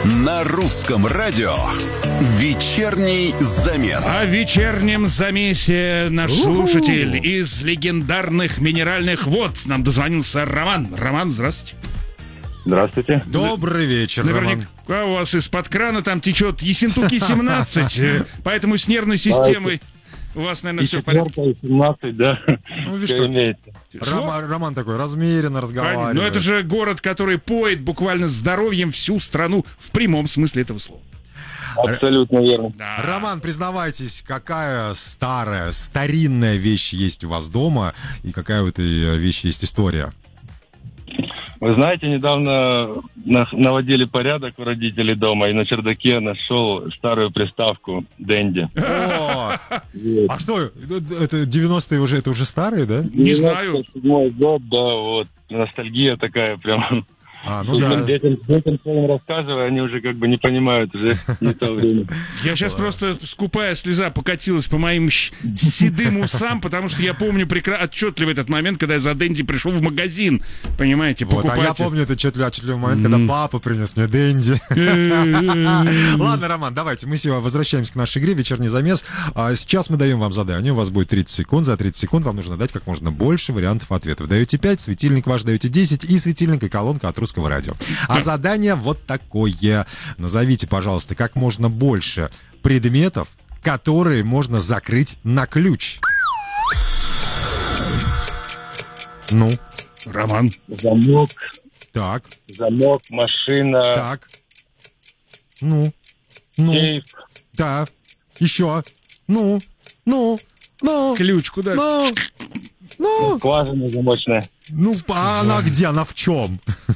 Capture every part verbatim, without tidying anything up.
На русском радио вечерний замес. О вечернем замесе наш У-ху. слушатель из легендарных минеральных вод нам дозвонился Роман. Роман, здравствуйте. Здравствуйте. Добрый вечер, Наверняка Роман. у вас из-под крана там течет Ессентуки семнадцать, поэтому с нервной системой у вас, наверное, все в порядке. семнадцать, да. Ну, видишь, как... Роман, Роман такой размеренно разговаривает. Но это же город, который поет буквально здоровьем всю страну в прямом смысле этого слова. Абсолютно верно. Да. Роман, признавайтесь, какая старая, старинная вещь есть у вас дома и какая у этой вещи есть история? Вы знаете, недавно наводили порядок у родителей дома, и на чердаке нашел старую приставку Дэнди. О, а что, это девяностые уже, это уже старые, да? Не знаю. девяносто седьмой год, да, вот, ностальгия такая прям. А, ну да. Детям, детям своим рассказывая, они уже как бы не понимают, уже не то время. Я сейчас просто скупая слеза покатилась по моим щ- седым усам, потому что я помню прекра- отчетливо этот момент, когда я за Дэнди пришел в магазин, понимаете, вот, покупать. А я помню этот отчетливый, отчетливый момент, когда папа принес мне Дэнди. Ладно, Роман, давайте, мы сегодня возвращаемся к нашей игре «Вечерний замес». Сейчас мы даем вам задание, у вас будет тридцать секунд, за тридцать секунд вам нужно дать как можно больше вариантов ответов. Даете пять, светильник ваш даете десять, и светильник и колонка от русского радио. А задание вот такое. Назовите, пожалуйста, как можно больше предметов, которые можно закрыть на ключ. Ну? Роман. Замок. Так. Замок, машина. Так. Ну? Ну? Сейф. Да. Еще. Ну? Ну? Ну? Ключ куда? Ну? Ну? Скважина замочная. Ну, а она где? Она в чем?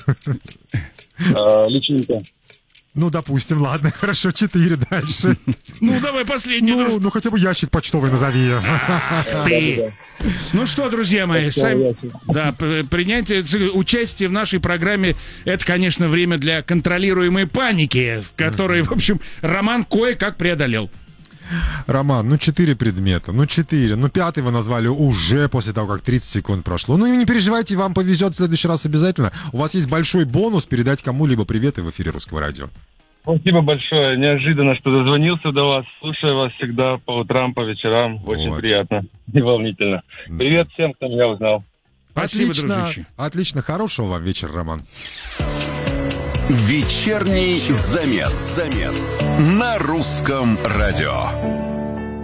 А, личинка. Ну, допустим, ладно, хорошо, четыре дальше. Ну, давай последнюю. Ну, ну, хотя бы ящик почтовый назови. Ты. Ну что, друзья мои, сами, да, принятие, участие в нашей программе — это, конечно, время для контролируемой паники, в которой, в общем, Роман кое-как преодолел. Роман, ну четыре предмета, ну четыре, ну пятый вы назвали уже после того, как тридцать секунд прошло. Ну и не переживайте, вам повезет в следующий раз обязательно. У вас есть большой бонус передать кому-либо привет и в эфире Русского радио. Спасибо большое, неожиданно, что дозвонился до вас. Слушаю вас всегда по утрам, по вечерам, очень вот. Приятно и волнительно. Привет всем, кто меня узнал. Спасибо, отлично, дружище. Отлично, хорошего вам вечера, Роман. Вечерний замес. Замес на русском радио.